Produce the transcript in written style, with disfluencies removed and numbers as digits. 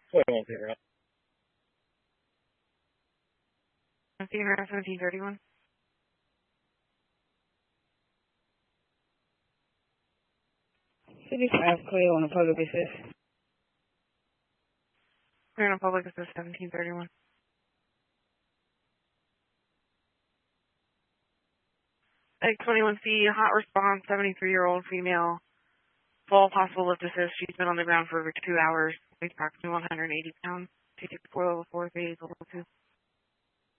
21 Sierra 1731. City 5 clear on a public assist. Clear on public assist 1731. Egg 21C, hot response, 73-year-old female. Full possible lift assist. She's been on the ground for over 2 hours. Weighs approximately 180 pounds. She took 4 level 4 phase level 2.